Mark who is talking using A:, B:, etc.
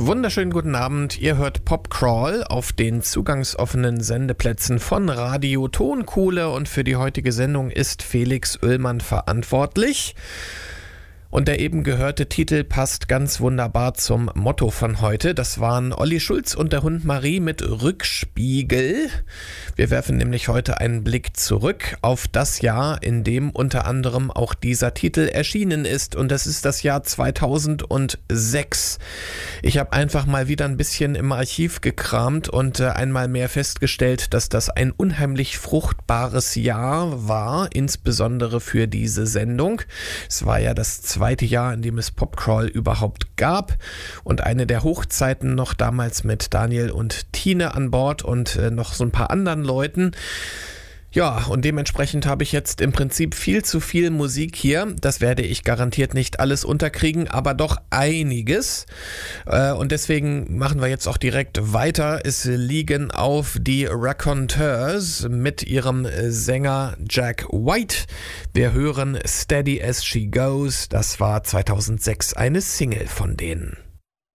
A: Wunderschönen guten Abend. Ihr hört Popcrawl auf den zugangsoffenen Sendeplätzen von Radio Tonkuhle und für die heutige Sendung ist Felix Uellmann verantwortlich. Und der eben gehörte Titel passt ganz wunderbar zum Motto von heute. Das waren Olli Schulz und der Hund Marie mit Rückspiegel. Wir werfen nämlich heute einen Blick zurück auf das Jahr, in dem unter anderem auch dieser Titel erschienen ist. Und das ist das Jahr 2006. Ich habe einfach mal wieder ein bisschen im Archiv gekramt und einmal mehr festgestellt, dass das ein unheimlich fruchtbares Jahr war, insbesondere für diese Sendung. Es war ja das zweite Jahr, in dem es Popcrawl überhaupt gab und eine der Hochzeiten noch damals mit Daniel und Tine an Bord und noch so ein paar anderen Leuten. Ja, und dementsprechend habe ich jetzt im Prinzip viel zu viel Musik hier. Das werde ich garantiert nicht alles unterkriegen, aber doch einiges. Und deswegen machen wir jetzt auch direkt weiter. Es liegen auf die Raconteurs mit ihrem Sänger Jack White. Wir hören Steady as She Goes. Das war 2006 eine Single von denen.